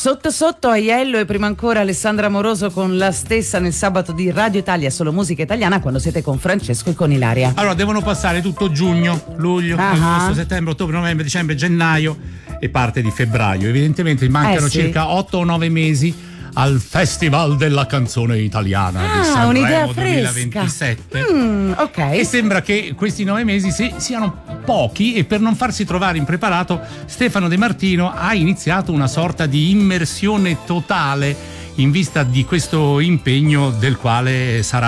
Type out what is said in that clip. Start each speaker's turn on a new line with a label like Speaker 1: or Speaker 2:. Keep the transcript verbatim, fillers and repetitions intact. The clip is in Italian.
Speaker 1: Sotto sotto Aiello e prima ancora Alessandra Amoroso con la stessa nel sabato di Radio Italia, solo musica italiana, quando siete con Francesco e con Ilaria.
Speaker 2: Allora devono passare tutto giugno, luglio, uh-huh. agosto, settembre, ottobre, novembre, dicembre, gennaio e parte di febbraio. Evidentemente mancano
Speaker 1: eh sì.
Speaker 2: circa otto o nove mesi al Festival della Canzone Italiana
Speaker 1: ah,
Speaker 2: di Sanremo
Speaker 1: un'idea
Speaker 2: duemilaventisette.
Speaker 1: Mm, ok.
Speaker 2: E sembra che questi nove mesi sì, siano pochi, e per non farsi trovare impreparato Stefano De Martino ha iniziato una sorta di immersione totale in vista di questo impegno, del quale sarà